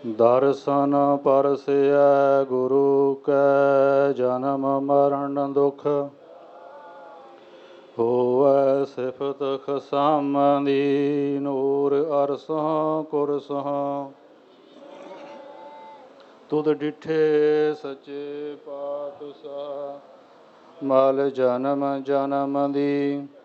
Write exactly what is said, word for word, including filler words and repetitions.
ਦਰਸ਼ਨ ਪਰਸਿਐ ਗੁਰੂ ਕੈ ਜਨਮ ਮਰਨ ਦੁਖ। ਹੋਵੈ ਸਿਫਤ ਖਸਮ ਦੀ ਨੂਰ ਅਰਸੋਂ ਕੁਰਸੋਂ। ਤੁਧ ਡਿਠੇ ਸੱਚੇ ਪਾਤਸ਼ਾਹ ਮਲ ਜਨਮ ਜਨਮ ਦੀ।